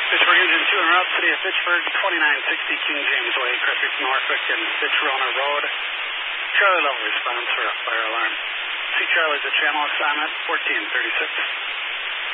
Fitchburg Engine 2 en route, City of Fitchburg, 2960 King James Way, Crestwich, Norfolk, and Fitch-Rona Road. Charlie level response for a fire alarm. See Charlie's at channel assignment 1436.